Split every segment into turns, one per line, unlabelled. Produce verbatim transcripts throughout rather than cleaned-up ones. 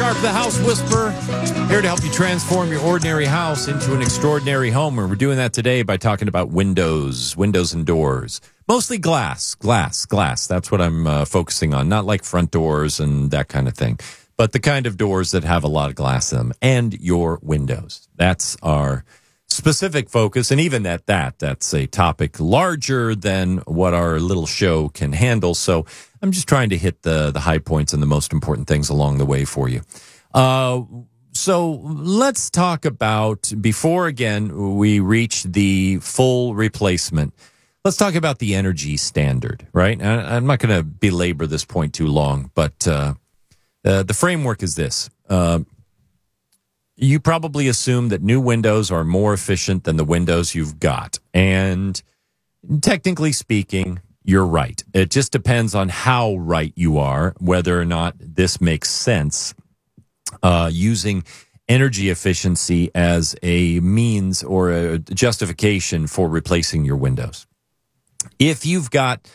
Sharp, the House Whisperer, here to help you transform your ordinary house into an extraordinary home. And we're doing that today by talking about windows, windows and doors. Mostly glass, glass, glass. That's what I'm uh, focusing on. Not like front doors and that kind of thing, but the kind of doors that have a lot of glass in them and your windows. That's our specific focus. And even at that, that's a topic larger than what our little show can handle. So I'm just trying to hit the, the high points and the most important things along the way for you. Uh, so let's talk about, before again we reach the full replacement, let's talk about the energy standard, right? I, I'm not going to belabor this point too long, but uh, uh, the framework is this. Uh, you probably assume that new windows are more efficient than the windows you've got. And technically speaking, you're right. It just depends on how right you are, whether or not this makes sense, uh, using energy efficiency as a means or a justification for replacing your windows. If you've got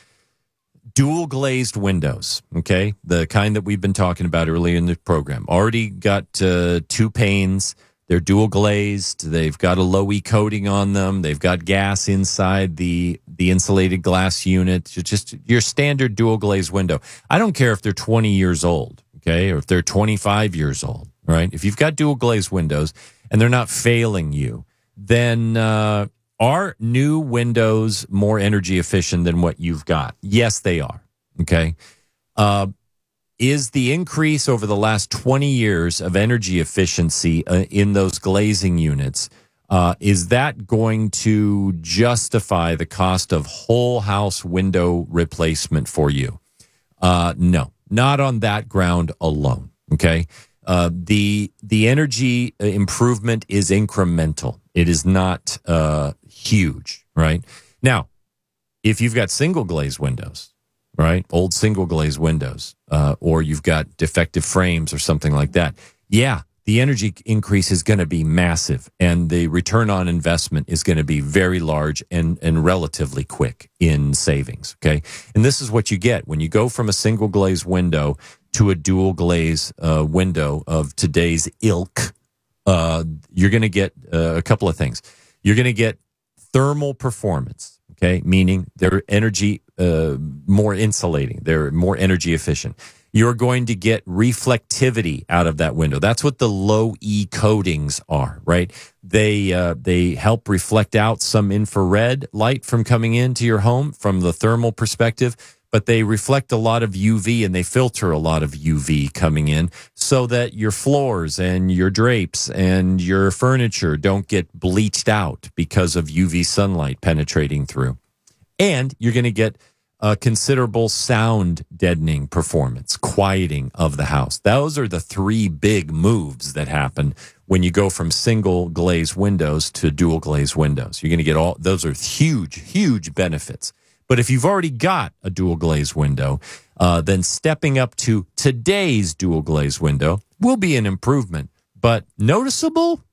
dual glazed windows, okay, the kind that we've been talking about earlier in the program, already got uh, two panes. They're dual glazed. They've got a low E coating on them. They've got gas inside the the insulated glass unit. It's just your standard dual glazed window. I don't care if they're twenty years old, okay, or if they're twenty-five years old, right? If you've got dual glazed windows and they're not failing you, then uh, are new windows more energy efficient than what you've got? Yes, they are, okay? Uh Is the increase over the last twenty years of energy efficiency uh, in those glazing units, uh, is that going to justify the cost of whole house window replacement for you? Uh, no, not on that ground alone, okay? Uh, the the energy improvement is incremental. It is not uh, huge, right? Now, if you've got single glazed windows, right? Old single glazed windows, uh, or you've got defective frames or something like that. Yeah, the energy increase is going to be massive, and the return on investment is going to be very large and, and relatively quick in savings, okay? And this is what you get when you go from a single glazed window to a dual glaze uh, window of today's ilk. Uh, you're going to get uh, a couple of things. You're going to get thermal performance, okay, meaning they're energy uh, more insulating. They're more energy efficient. You're going to get reflectivity out of that window. That's what the low E coatings are, right? They uh, they help reflect out some infrared light from coming into your home from the thermal perspective, but they reflect a lot of U V and they filter a lot of U V coming in so that your floors and your drapes and your furniture don't get bleached out because of U V sunlight penetrating through. And you're going to get a considerable sound deadening performance, quieting of the house. Those are the three big moves that happen when you go from single glazed windows to dual glazed windows. You're going to get all, those are huge, huge benefits. But if you've already got a dual glazed window, uh, then stepping up to today's dual glazed window will be an improvement. But noticeable?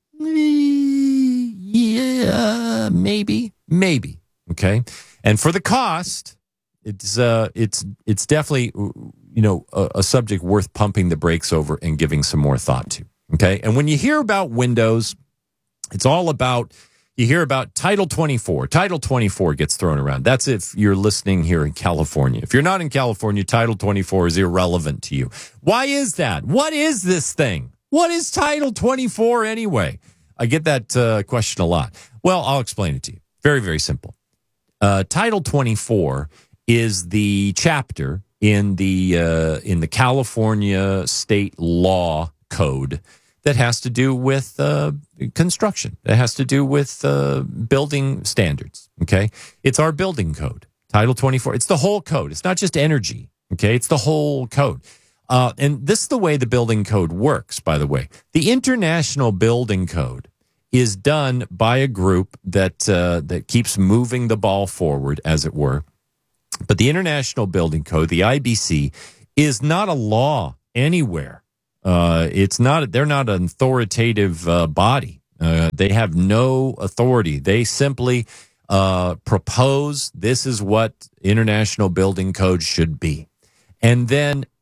Yeah, maybe, maybe. Okay. And for the cost, it's uh, it's it's definitely, you know, a, a subject worth pumping the brakes over and giving some more thought to. Okay. And when you hear about windows, it's all about, you hear about Title twenty-four. Title twenty-four gets thrown around. That's if you're listening here in California. If you're not in California, Title twenty-four is irrelevant to you. Why is that? What is this thing? What is Title twenty-four anyway? I get that uh, question a lot. Well, I'll explain it to you. Very, very simple. Uh, Title twenty-four is the chapter in the uh, in the California state law code that has to do with uh, construction. It has to do with uh, building standards, okay? It's our building code, Title twenty-four. It's the whole code. It's not just energy, okay? It's the whole code. Uh, and this is the way the building code works, by the way. The International Building Code is done by a group that uh, that keeps moving the ball forward, as it were. But the International Building Code, the I B C, is not a law anywhere. Uh, it's not. They're not an authoritative uh, body. Uh, they have no authority. They simply uh, propose this is what International Building Code should be, and then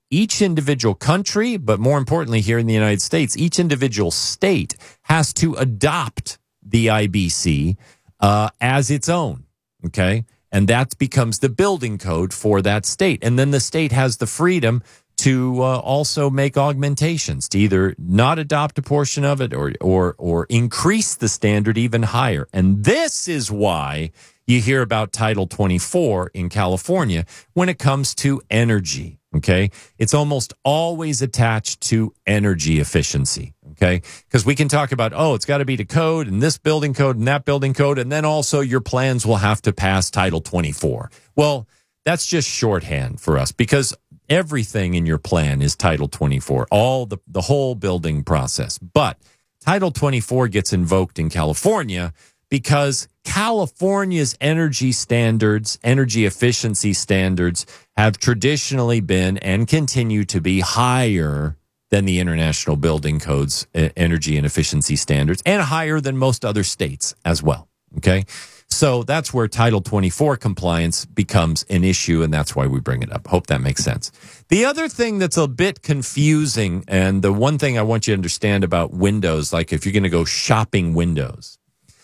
each individual country, but more importantly here in the United States, each individual state has to adopt the I B C uh, as its own, okay? And that becomes the building code for that state. And then the state has the freedom to uh, also make augmentations, to either not adopt a portion of it or, or, or increase the standard even higher. And this is why you hear about Title twenty-four in California when it comes to energy, okay? It's almost always attached to energy efficiency, okay? Because we can talk about, oh, it's got to be the code and this building code and that building code, and then also your plans will have to pass Title twenty-four. Well, that's just shorthand for us because everything in your plan is Title twenty-four, all the, the whole building process. But Title twenty-four gets invoked in California because California's energy standards, energy efficiency standards have traditionally been and continue to be higher than the International Building Code's energy and efficiency standards and higher than most other states as well. Okay. So that's where Title twenty-four compliance becomes an issue, and that's why we bring it up. Hope that makes sense. The other thing that's a bit confusing, and the one thing I want you to understand about windows, like if you're going to go shopping windows,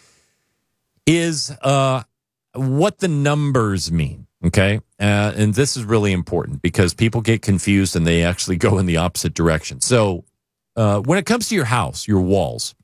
is uh, what the numbers mean, okay? Uh, and this is really important because people get confused and they actually go in the opposite direction. So uh, when it comes to your house, your walls,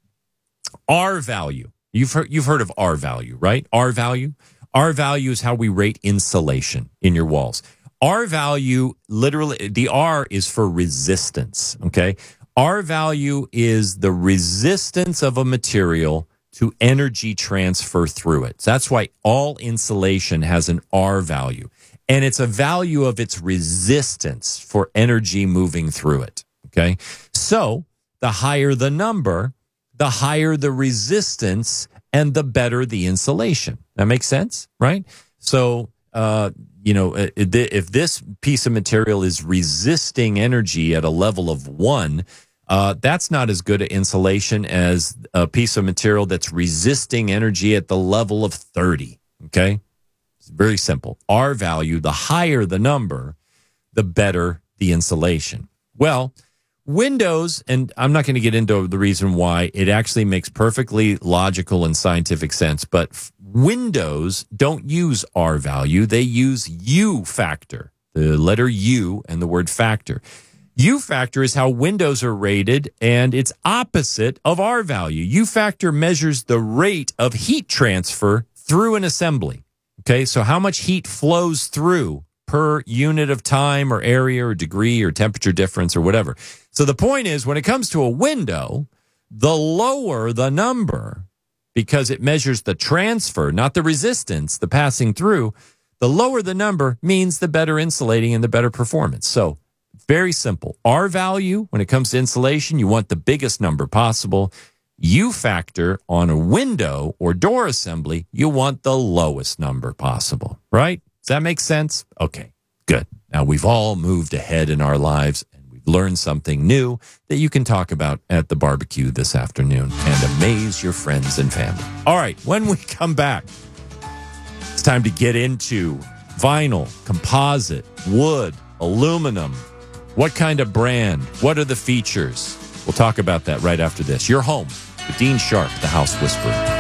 R value, you've heard, you've heard of R value, right? R value? R value is how we rate insulation in your walls. R value, literally, the R is for resistance, okay? R value is the resistance of a material to energy transfer through it. So that's why all insulation has an R value. And it's a value of its resistance for energy moving through it. Okay. So the higher the number, the higher the resistance and the better the insulation. That makes sense, right? So, uh, you know, if this piece of material is resisting energy at a level of one, Uh, that's not as good an insulation as a piece of material that's resisting energy at the level of thirty, okay? It's very simple. R value, the higher the number, the better the insulation. Well, Windows, and I'm not going to get into the reason why, it actually makes perfectly logical and scientific sense, but Windows don't use R value. They use U factor, the letter U and the word factor. U factor is how windows are rated, and it's opposite of R value. U factor measures the rate of heat transfer through an assembly. Okay, so how much heat flows through per unit of time or area or degree or temperature difference or whatever. So the point is, when it comes to a window, the lower the number, because it measures the transfer, not the resistance, the passing through, the lower the number means the better insulating and the better performance. So very simple. R value, when it comes to insulation, you want the biggest number possible. U factor on a window or door assembly, you want the lowest number possible, right? Does that make sense? Okay, good. Now we've all moved ahead in our lives and we've learned something new that you can talk about at the barbecue this afternoon and amaze your friends and family. All right, when we come back, it's time to get into vinyl, composite, wood, aluminum. What kind of brand? What are the features? We'll talk about that right after this. You're home with Dean Sharp, the House Whisperer.